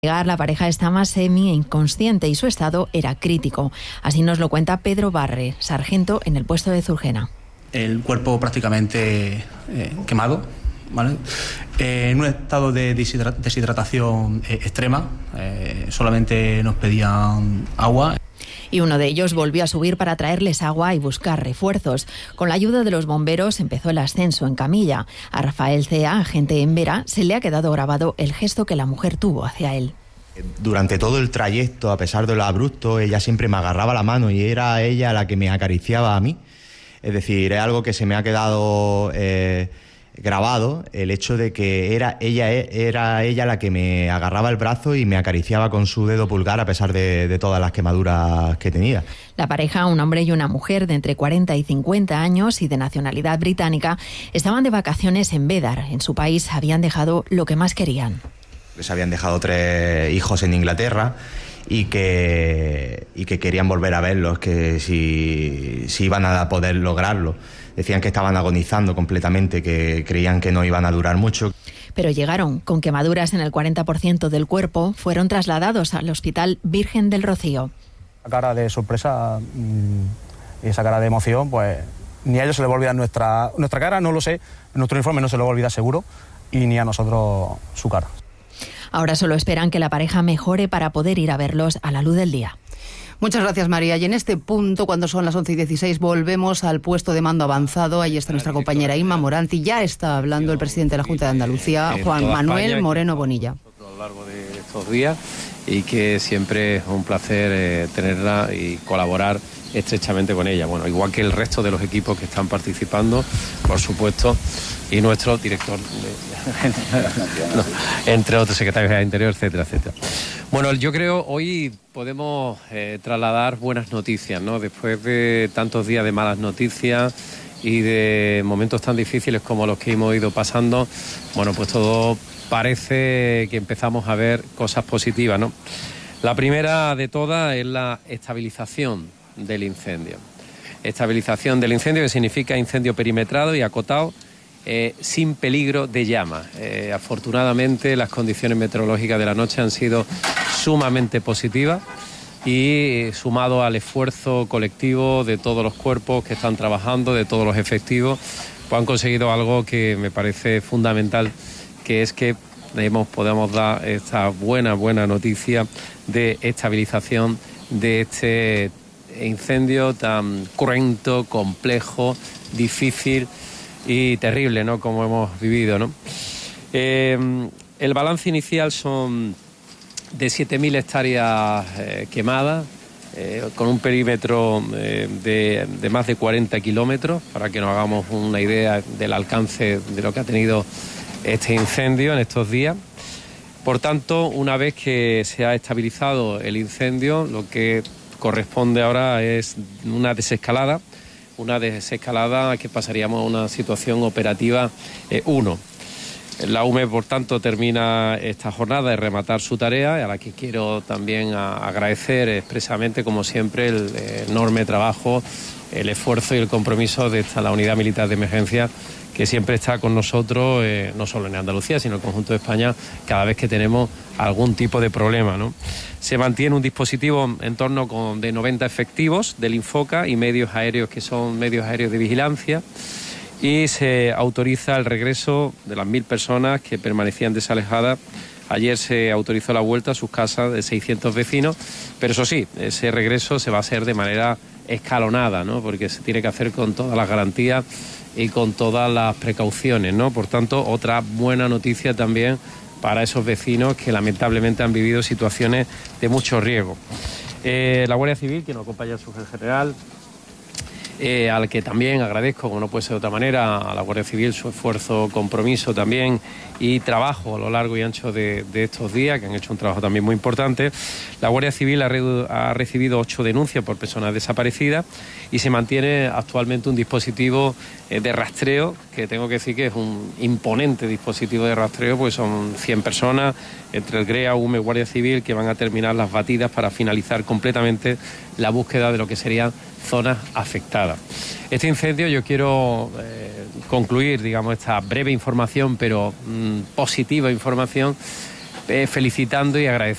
La pareja estaba semi-inconsciente y su estado era crítico. Así nos lo cuenta Pedro Barre, sargento en el puesto de Zurgena. El cuerpo prácticamente quemado, ¿vale? En un estado de deshidratación extrema, solamente nos pedían agua. Y uno de ellos volvió a subir para traerles agua y buscar refuerzos. Con la ayuda de los bomberos empezó el ascenso en camilla. A Rafael Cea, agente en Vera, se le ha quedado grabado el gesto que la mujer tuvo hacia él. Durante todo el trayecto, a pesar de lo abrupto, ella siempre me agarraba la mano y era ella la que me acariciaba a mí. Es decir, es algo que se me ha quedado grabado, el hecho de que era ella la que me agarraba el brazo y me acariciaba con su dedo pulgar a pesar de todas las quemaduras que tenía. La pareja, un hombre y una mujer de entre 40 y 50 años y de nacionalidad británica, estaban de vacaciones en Bédar. En su país habían dejado lo que más querían. Les habían dejado 3 hijos en Inglaterra y que querían volver a verlos, que si iban a poder lograrlo. Decían que estaban agonizando completamente, que creían que no iban a durar mucho. Pero llegaron con quemaduras en el 40% del cuerpo, fueron trasladados al Hospital Virgen del Rocío. La cara de sorpresa y esa cara de emoción, pues ni a ellos se les va a olvidar nuestra cara, no lo sé, nuestro uniforme no se lo va a olvidar seguro, y ni a nosotros su cara. Ahora solo esperan que la pareja mejore para poder ir a verlos a la luz del día. Muchas gracias, María. Y en este punto, cuando son las 11:16, volvemos al puesto de mando avanzado. Ahí está nuestra compañera Inma Moranti. Ya está hablando el presidente de la Junta de Andalucía, Juan Manuel Moreno Bonilla. A lo largo de estos días, y que siempre es un placer tenerla y colaborar estrechamente con ella. Bueno, igual que el resto de los equipos que están participando, por supuesto, y nuestro director, entre otros secretarios de Interior, etcétera, etcétera. Bueno, yo creo hoy podemos trasladar buenas noticias, ¿no? Después de tantos días de malas noticias y de momentos tan difíciles como los que hemos ido pasando, bueno, pues todo parece que empezamos a ver cosas positivas, ¿no? La primera de todas es la estabilización del incendio. Estabilización del incendio, que significa incendio perimetrado y acotado, sin peligro de llama. Afortunadamente las condiciones meteorológicas de la noche han sido sumamente positivas y sumado al esfuerzo colectivo de todos los cuerpos que están trabajando, de todos los efectivos, pues han conseguido algo que me parece fundamental, que es que podemos dar esta buena noticia de estabilización de este incendio tan cruento, complejo, difícil y terrible, ¿no?, como hemos vivido, ¿no? El balance inicial son de 7.000 hectáreas quemadas, con un perímetro de más de 40 kilómetros, para que nos hagamos una idea del alcance de lo que ha tenido este incendio en estos días. Por tanto, una vez que se ha estabilizado el incendio, lo que corresponde ahora es una desescalada que pasaríamos a una situación operativa 1. La UME, por tanto, termina esta jornada de rematar su tarea, a la que quiero también agradecer expresamente, como siempre, el enorme trabajo, el esfuerzo y el compromiso de la Unidad Militar de Emergencia, que siempre está con nosotros, no solo en Andalucía, sino en el conjunto de España, cada vez que tenemos algún tipo de problema, ¿no? Se mantiene un dispositivo en torno de 90 efectivos del Infoca y medios aéreos, que son medios aéreos de vigilancia, y se autoriza el regreso de las 1.000 personas que permanecían desalejadas. Ayer se autorizó la vuelta a sus casas de 600 vecinos, pero eso sí, ese regreso se va a hacer de manera escalonada, ¿no?, porque se tiene que hacer con todas las garantías y con todas las precauciones, ¿no? Por tanto, otra buena noticia también para esos vecinos que lamentablemente han vivido situaciones de mucho riesgo. La Guardia Civil, que nos acompaña el subjefe general, al que también agradezco, como no puede ser de otra manera, a la Guardia Civil su esfuerzo, compromiso también y trabajo a lo largo y ancho de estos días, que han hecho un trabajo también muy importante. La Guardia Civil ha recibido 8 denuncias por personas desaparecidas y se mantiene actualmente un dispositivo de rastreo, que tengo que decir que es un imponente dispositivo de rastreo, porque son 100 personas, entre el GREA, UME y Guardia Civil, que van a terminar las batidas para finalizar completamente la búsqueda de lo que serían zonas afectadas. Este incendio, yo quiero concluir, digamos, esta breve información, pero positiva información, felicitando y agradeciendo